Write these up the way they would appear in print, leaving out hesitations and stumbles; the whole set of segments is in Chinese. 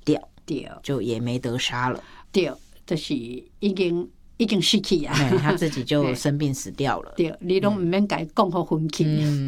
掉， 对， 就也没得杀了。 对，就是已经失去啊， 他自己就生病死掉了。 对，你都唔免甲伊讲好分去。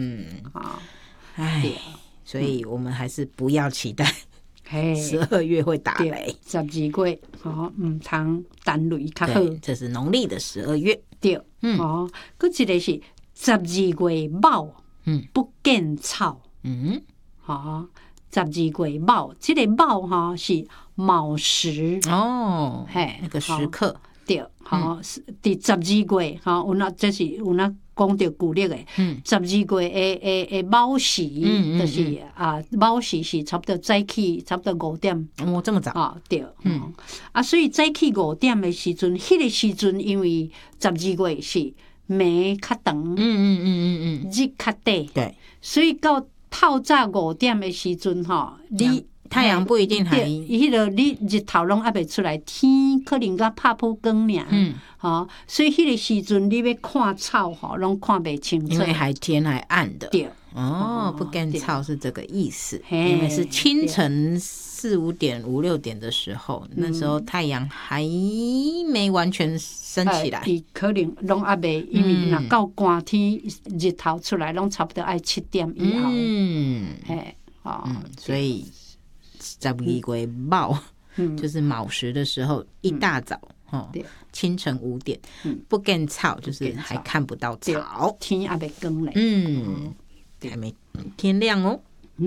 哎，所以我们还是不要期待12月会打雷。 12月唔通单雷较好。 这是农历的12月。 对，搁一个是12月卯，不见草。12月卯，这个卯是卯时哦，那个时刻。 对，第12月有那这是有那讲到古历的，12月的卯时，就是卯时是差不多早起差不多5点。 这么早？ 对，所以早起5点的时阵，迄个时阵因为12月是暝较长，日较短， 对， 所以到透早5点的时阵你太阳不一定还， 迄个你日头拢还袂出来，天可能甲拍曝光尔，所以迄个时阵你要看草拢看袂清楚， 因为天还暗的。 对， 不见草是这个意思，因为是清晨4、5点、5、6点的时候，那时候太阳还没完全升起来， 可能拢还袂，因为若到寒天日头出来，拢差不多爱7点以后， 所以12月卯就是卯时的时候，一大早清晨5点，不见草就是还看不到草， 天还袂光嘞， 还没天亮哦。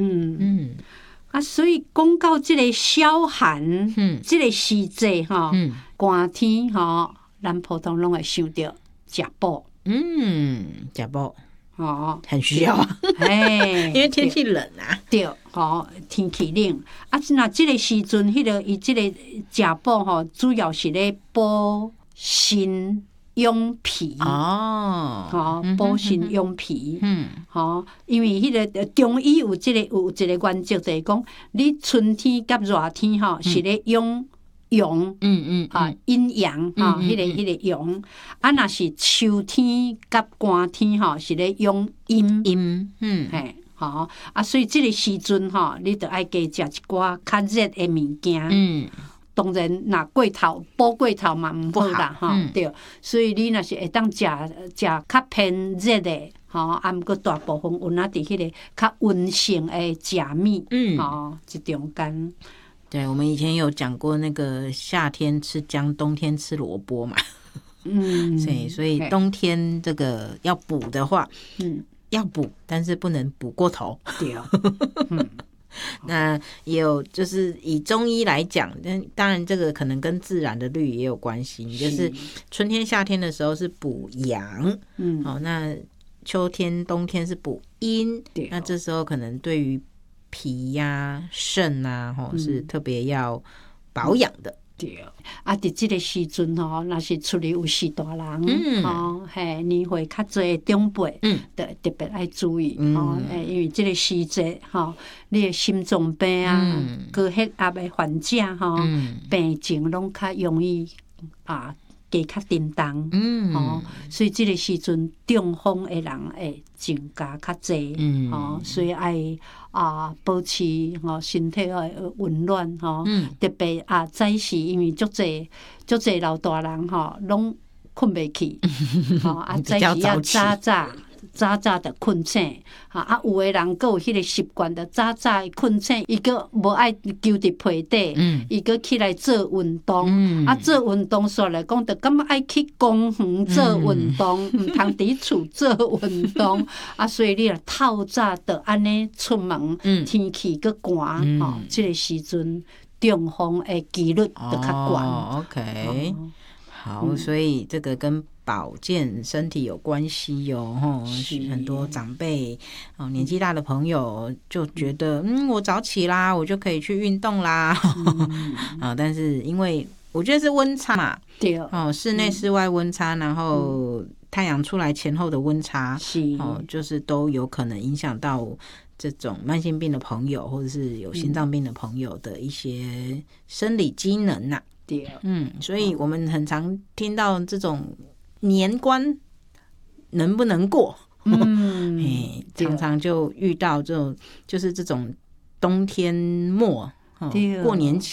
所以讲到这个小寒，这个时节寒天咱普通拢会想到食补， 食补很需要啊，因为天气冷啊。 对，天气冷那这个时阵，伊这个食补主要是咧补肾养脾补肾养脾。因为迄个中医有一个原则，就是讲，你春天甲热天是咧养阳，阴阳迄个阳若是秋天甲寒天是咧养阴，所以这个时阵你就爱加食一寡较热的物件，当然若过头补过头嘛毋好啦，对，所以你若是会当食较偏热的，毋过大部分有那伫迄个较温性的食物，这中间。 对，我们以前有讲过那个夏天吃姜，冬天吃萝卜嘛。所以冬天这个要补的话，要补，但是不能补过头。 对， 那也有就是以中医来讲，当然这个可能跟自然的律也有关系，就是春天夏天的时候是补阳，那秋天冬天是补阴，那这时候可能对于脾肾是特别要保养的。 对，伫这个时阵若是厝里有四大人，年岁较侪的长辈，就特别爱注意，因为这个时节，你的心脏病高血压的患者，病情拢较容易加较沉重，所以这个时阵中风的人会增加较侪，所以爱保持身体温暖，特别早时，因为足侪老大人拢困袂去，早时要早就困醒，有的人佫有迄个习惯，就早困醒，伊佫无爱揪伫被底，伊佫起来做运动，做运动煞来讲，就感觉爱去公园做运动，毋通伫厝做运动，所以你若透早就安尼出门，天气佫寒，这个时阵中风的几率就较高。 OK， 好，所以这个跟保健身体有关系很多长辈年纪大的朋友就觉得我早起啦，我就可以去运动啦，但是因为我觉得是温差嘛， 对， 室内室外温差，然后太阳出来前后的温差，就是都有可能影响到这种慢性病的朋友或者是有心脏病的朋友的一些生理机能啊。 对， 所以我们很常听到这种年关能不能过，常常就遇到这种就是这种冬天末过年前